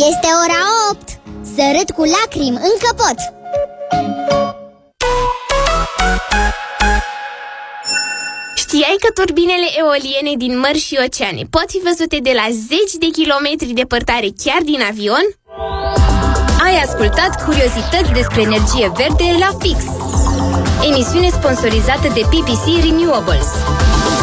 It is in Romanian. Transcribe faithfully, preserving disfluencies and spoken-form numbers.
Este ora opt! Să râd cu lacrimi încă pot! Știai că turbinele eoliene din mări și oceane pot fi văzute de la zeci de kilometri departare chiar din avion? Ai ascultat curiozități despre energie verde la Fix, emisiune sponsorizată de P P C Renewables.